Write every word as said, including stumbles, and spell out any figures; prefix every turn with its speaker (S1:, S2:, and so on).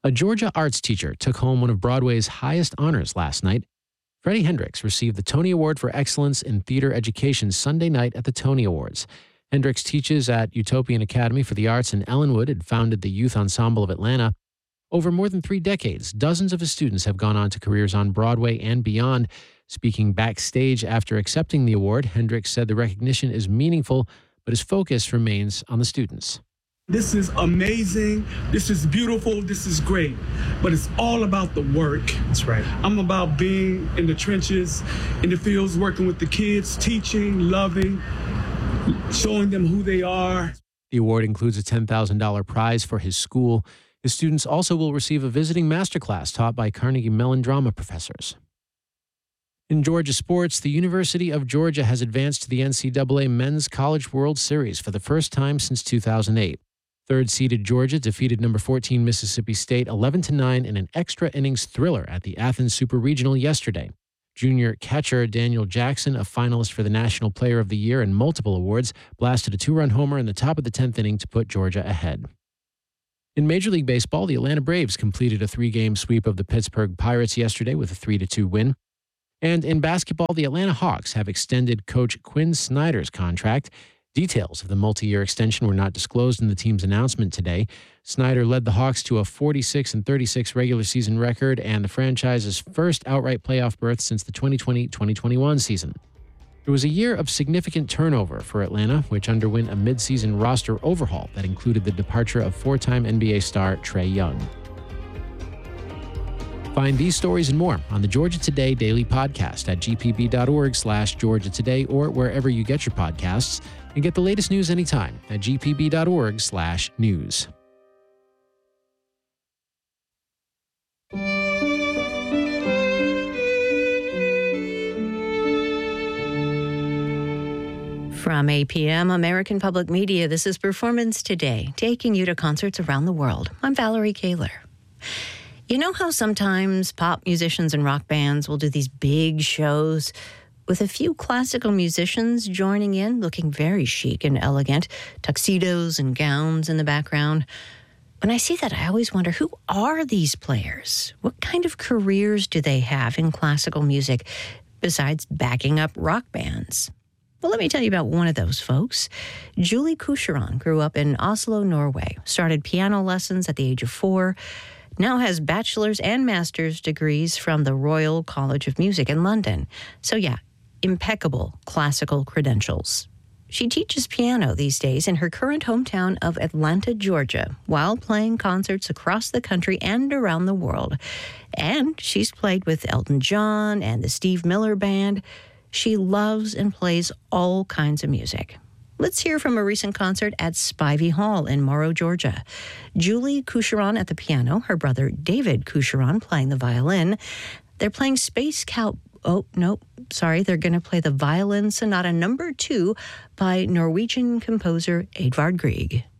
S1: A Georgia arts teacher took home one of Broadway's highest honors last night. Freddie Hendrix received the Tony Award for Excellence in Theater Education Sunday night at the Tony Awards. Hendrix teaches at Utopian Academy for the Arts in Ellenwood and founded the Youth Ensemble of Atlanta. Over more than three decades, dozens of his students have gone on to careers on Broadway and beyond. Speaking backstage after accepting the award, Hendrix said the recognition is meaningful, but his focus remains on the students.
S2: This is amazing. This is beautiful. This is great. But it's all about the work.
S3: That's right.
S2: I'm about being in the trenches, in the fields, working with the kids, teaching, loving, showing them who they are.
S1: The award includes a ten thousand dollars prize for his school. His students also will receive a visiting masterclass taught by Carnegie Mellon drama professors. In Georgia sports, the University of Georgia has advanced to the N C double A Men's College World Series for the first time since two thousand eight. Third-seeded Georgia defeated number fourteen Mississippi State eleven to nine in an extra innings thriller at the Athens Super Regional yesterday. Junior catcher Daniel Jackson, a finalist for the National Player of the Year and multiple awards, blasted a two-run homer in the top of the tenth inning to put Georgia ahead. In Major League Baseball, the Atlanta Braves completed a three-game sweep of the Pittsburgh Pirates yesterday with a three to two win. And in basketball, the Atlanta Hawks have extended coach Quinn Snyder's contract. Details of the multi-year extension were not disclosed in the team's announcement today. Snyder led the Hawks to a forty-six and thirty-six regular season record and the franchise's first outright playoff berth since the twenty twenty twenty twenty-one season. It was a year of significant turnover for Atlanta, which underwent a midseason roster overhaul that included the departure of four-time N B A star Trae Young. Find these stories and more on the Georgia Today Daily Podcast at g p b dot org slash Georgia Today or wherever you get your podcasts, and get the latest news anytime at g p b dot org slash news.
S4: From A P M American Public Media, this is Performance Today, taking you to concerts around the world. I'm Valerie Kaler. You know how sometimes pop musicians and rock bands will do these big shows with a few classical musicians joining in, looking very chic and elegant, tuxedos and gowns in the background? When I see that, I always wonder, who are these players? What kind of careers do they have in classical music besides backing up rock bands? Well, let me tell you about one of those folks. Julie Coucheron grew up in Oslo, Norway, started piano lessons at the age of four, now has bachelor's and master's degrees from the Royal College of Music in London. So yeah, impeccable classical credentials. She teaches piano these days in her current hometown of Atlanta, Georgia, while playing concerts across the country and around the world. And she's played with Elton John and the Steve Miller Band. She loves and plays all kinds of music. Let's hear from a recent concert at Spivey Hall in Morrow, Georgia. Julie Coucheron at the piano, her brother David Coucheron playing the violin. They're playing Space Cow... Oh, no, sorry. They're going to play the Violin Sonata number two by Norwegian composer Edvard Grieg.